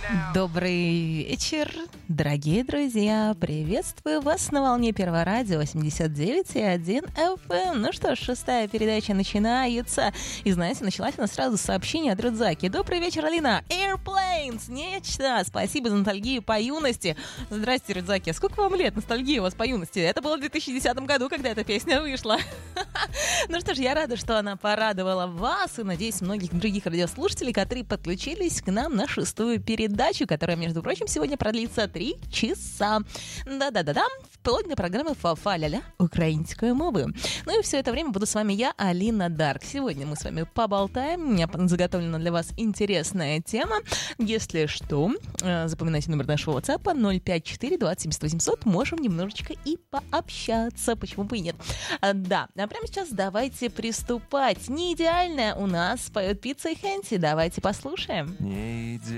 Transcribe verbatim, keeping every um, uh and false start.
Добрый вечер, дорогие друзья. Приветствую вас на волне Первого радио восемьдесят девять и один эф эм. Ну что ж, шестая передача начинается. И знаете, началась она сразу с сообщения от Рюдзаки. Добрый вечер, Алина. Airplanes, нечто. Спасибо за ностальгию по юности. Здрасте, Рюдзаки. Сколько вам лет? Ностальгия у вас по юности. Это было в две тысячи десятом году, когда эта песня вышла. Ну что ж, я рада, что она порадовала вас и, надеюсь, многих других радиослушателей, которые подключились к нам на шестую передачу, которая, между прочим, сегодня продлится три часа. Да-да-да-да, вплоть до программы «Фа-фа ля-ля» украинской мовы. Ну и все это время буду с вами я, Алина Дарк. Сегодня мы с вами поболтаем. У меня заготовлена для вас интересная тема. Если что, запоминайте номер нашего WhatsApp ноль пять четыре двадцать семьдесят восемьсот. Можем немножечко и пообщаться. Почему бы и нет? А, да, а прямо сейчас давайте приступать. Не идеальная у нас поет Пицца и Хэнси. Давайте послушаем. Не идеальная